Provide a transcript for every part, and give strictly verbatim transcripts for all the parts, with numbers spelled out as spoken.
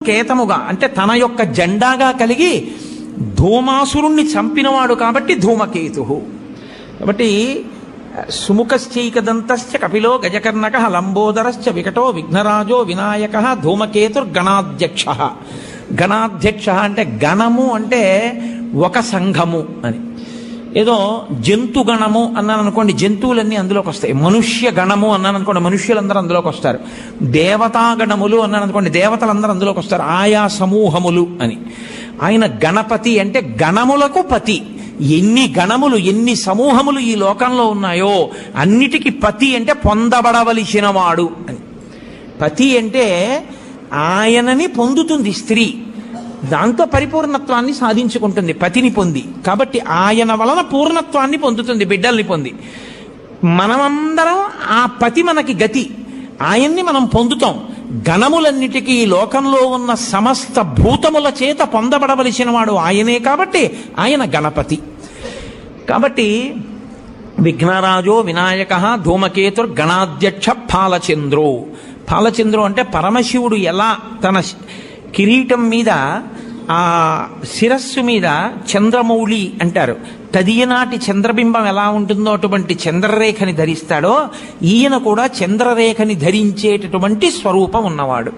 కేతముగా అంటే తన యొక్క జెండాగా కలిగి ధూమాసురుణ్ణి చంపినవాడు కాబట్టి ధూమకేతు. కాబట్టి సుముఖశ్చైకదంతశ్చ కపిలో గజకర్ణక లంబోదరశ్చ వికటో విఘ్నరాజో వినాయక ధూమకేతుర్గణాధ్యక్ష. గణాధ్యక్ష అంటే గణము అంటే ఒక సంఘము అని. ఏదో జంతు గణము అన్నాను అనుకోండి, జంతువులన్నీ అందులోకి వస్తాయి. మనుష్య గణము అన్నాను అనుకోండి, మనుష్యులందరూ అందులోకి వస్తారు. దేవతా గణములు అన్నాను అనుకోండి, దేవతలందరూ అందులోకి వస్తారు. ఆయా సమూహములు అని. ఆయన గణపతి అంటే గణములకు పతి. ఎన్ని గణములు ఎన్ని సమూహములు ఈ లోకంలో ఉన్నాయో అన్నిటికీ పతి అంటే పొందబడవలసిన వాడు అని. పతి అంటే ఆయనని పొందుతుంది స్త్రీ, దాంతో పరిపూర్ణత్వాన్ని సాధించుకుంటుంది పతిని పొంది. కాబట్టి ఆయన వలన పూర్ణత్వాన్ని పొందుతుంది, బిడ్డల్ని పొంది. మనమందరం ఆ పతి మనకి గతి, ఆయన్ని మనం పొందుతాం. గణములన్నిటికీ లోకంలో ఉన్న సమస్త భూతముల చేత పొందబడవలసిన వాడు ఆయనే కాబట్టి ఆయన గణపతి. కాబట్టి విఘ్నరాజో వినాయక ధూమకేతుర్ గణాధ్యక్ష ఫాలచంద్రో. ఫాలచంద్రో అంటే పరమశివుడు ఎలా తన కిరీటం మీద ఆ శిరస్సు మీద చంద్రమౌళి అంటారు, తదియనాటి చంద్రబింబం ఎలా ఉంటుందో అటువంటి చంద్రరేఖని ధరిస్తాడో ఈయన కూడా చంద్రరేఖని ధరించేటటువంటి స్వరూపం ఉన్నవాడు.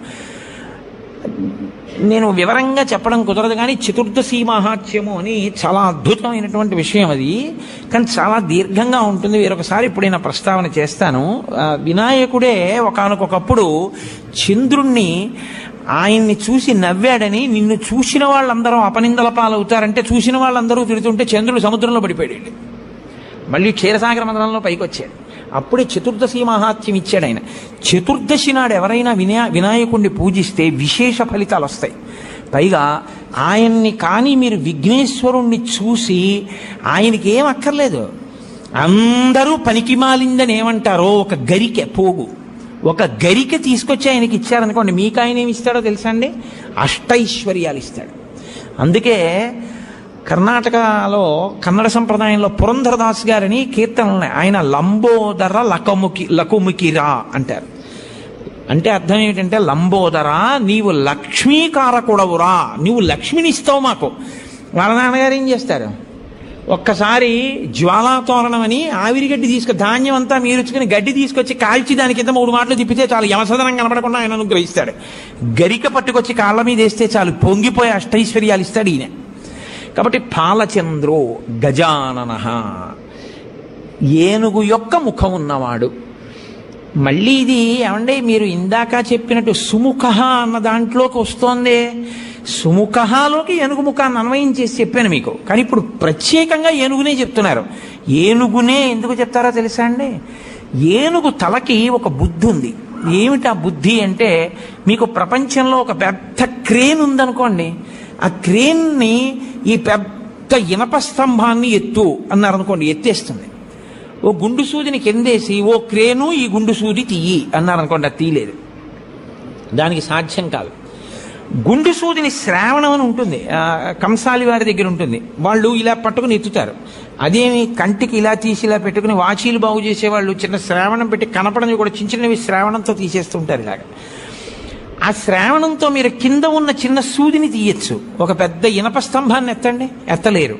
నేను వివరంగా చెప్పడం కుదరదు కానీ చతుర్దశి మహాత్మ్యము అని చాలా అద్భుతమైనటువంటి విషయం అది, కానీ చాలా దీర్ఘంగా ఉంటుంది. వేరొకసారి ఎప్పుడైనా ప్రస్తావన చేస్తాను. వినాయకుడే ఒకానొకప్పుడు చంద్రుణ్ణి ఆయన్ని చూసి నవ్వాడని నిన్ను చూసిన వాళ్ళందరూ అపనిందల పాలవుతారంటే చూసిన వాళ్ళందరూ తిడుతుంటే చంద్రుడు సముద్రంలో పడిపోయాడు. మళ్ళీ క్షీరసాగర మండలంలో పైకి వచ్చాడు. అప్పుడే చతుర్దశి మహాత్మ్యం ఇచ్చాడు ఆయన. చతుర్దశి నాడు ఎవరైనా వినా వినాయకుడిని పూజిస్తే విశేష ఫలితాలు వస్తాయి. పైగా ఆయన్ని కానీ మీరు విఘ్నేశ్వరుణ్ణి చూసి ఆయనకి ఏం అక్కర్లేదు, అందరూ పనికి మాలిందని ఏమంటారో ఒక గరికె పోగు, ఒక గరిక తీసుకొచ్చి ఆయనకి ఇచ్చారనుకోండి, మీకు ఆయన ఏమి ఇస్తాడో తెలుసా అండి? అష్టైశ్వర్యాలు ఇస్తాడు. అందుకే కర్ణాటకలో కన్నడ సంప్రదాయంలో పురంధరదాస్ గారిని కీర్తనలు ఉన్నాయి. ఆయన లంబోదర లకముకి లకుముకిరా అంటారు. అంటే అర్థం ఏమిటంటే, లంబోదర నీవు లక్ష్మీకారకుడవురా, నీవు లక్ష్మిని ఇస్తావు మాకు. వాళ్ళ నాన్నగారు ఏం చేస్తారు, ఒక్కసారి జ్వాలాతోరణం అని ఆవిరిగడ్డి తీసుకు ధాన్యం అంతా మీరుచుకుని గడ్డి తీసుకొచ్చి కాల్చి దాని కింద మూడు మాటలు తిప్పితే చాలు, యమసదనం కనపడకుండా ఆయన అనుగ్రహిస్తాడు. గరిక పట్టుకొచ్చి కాళ్ళ మీద వేస్తే చాలు, పొంగిపోయి అష్టైశ్వర్యాలు ఇస్తాడు ఈయన. కాబట్టి ఫాలచంద్రో గజానన, ఏనుగు యొక్క ముఖం ఉన్నవాడు. మళ్ళీ ఇది ఏమంటే మీరు ఇందాక చెప్పినట్టు సుముఖ అన్న దాంట్లోకి వస్తోంది. సుముఖలోకి ఏనుగు ముఖాన్ని అన్వయం చేసి చెప్పాను మీకు, కానీ ఇప్పుడు ప్రత్యేకంగా ఏనుగునే చెప్తున్నారు. ఏనుగునే ఎందుకు చెప్తారో తెలుసా అండి? ఏనుగు తలకి ఒక బుద్ధి ఉంది. ఏమిటి ఆ బుద్ధి అంటే, మీకు ప్రపంచంలో ఒక పెద్ద క్రేన్ ఉందనుకోండి, ఆ క్రేన్ని ఈ పెద్ద ఇనప స్తంభాన్ని ఎత్తు అన్నారనుకోండి, ఎత్తేస్తుంది. ఓ గుండు సూదిని కిందేసి ఓ క్రేను ఈ గుండు సూది తీయి అన్నారనుకోండి, అది తీయలేదు, దానికి సాధ్యం కాదు. గుండు సూదిని శ్రావణం అని ఉంటుంది, కంసాలి వారి దగ్గర ఉంటుంది. వాళ్ళు ఇలా పట్టుకుని ఎత్తుతారు. అదేమి కంటికి ఇలా తీసి ఇలా పెట్టుకుని వాచీలు బాగు చేసేవాళ్ళు చిన్న శ్రావణం పెట్టి కనపడని కూడా చిన్న చిన్నవి శ్రావణంతో తీసేస్తుంటారు. ఇలాగ ఆ శ్రావణంతో మీరు కింద ఉన్న చిన్న సూదిని తీయచ్చు, ఒక పెద్ద ఇనప స్తంభాన్ని ఎత్తండి, ఎత్తలేరు.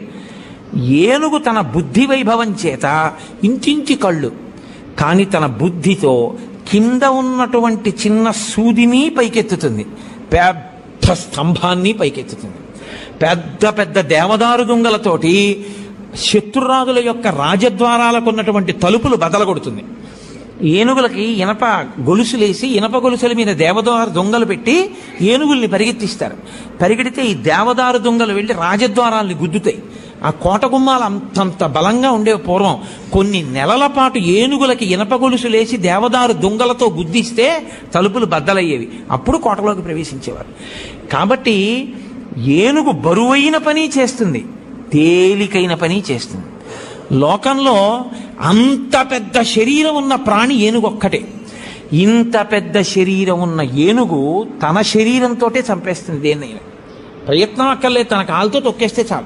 ఏనుగు తన బుద్ధి వైభవం చేత ఇంటింటి కళ్ళు, కానీ తన బుద్ధితో కింద ఉన్నటువంటి చిన్న సూదిని పైకెత్తుతుంది, పెద్ద స్తంభాన్ని పైకెత్తుతుంది. పెద్ద పెద్ద దేవదారు దుంగలతోటి శత్రురాజుల యొక్క రాజద్వారాలకు ఉన్నటువంటి తలుపులు బదలగొడుతుంది. ఏనుగులకి ఇనప గొలుసులేసి ఇనప గొలుసుల మీద దేవదారు దొంగలు పెట్టి ఏనుగుల్ని పరిగెత్తిస్తారు. పరిగెడితే ఈ దేవదారు దొంగలు వెళ్ళి రాజద్వారాల్ని గుద్దుతాయి. ఆ కోట గుమ్మాలు అంతంత బలంగా ఉండేవి పూర్వం. కొన్ని నెలల పాటు ఏనుగులకి ఇనప గొలుసులేసి దేవదారు దొంగలతో గుద్దిస్తే తలుపులు బద్దలయ్యేవి, అప్పుడు కోటలోకి ప్రవేశించేవారు. కాబట్టి ఏనుగు బరువైన పని చేస్తుంది, తేలికైన పని చేస్తుంది. లోకంలో అంత పెద్ద శరీరం ఉన్న ప్రాణి ఏనుగు ఒక్కటే. ఇంత పెద్ద శరీరం ఉన్న ఏనుగు తన శరీరంతో చంపేస్తుంది దేన్నైనా. ప్రయత్నం అక్కర్లేదు, తన కాలుతో తొక్కేస్తే చాలు.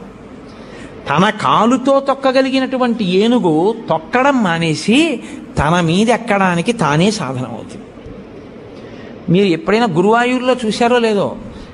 తన కాలుతో తొక్కగలిగినటువంటి ఏనుగు తొక్కడం మానేసి తన మీద ఎక్కడానికి తానే సాధనం అవుతుంది. మీరు ఎప్పుడైనా గురువాయూరులో చూశారో లేదో,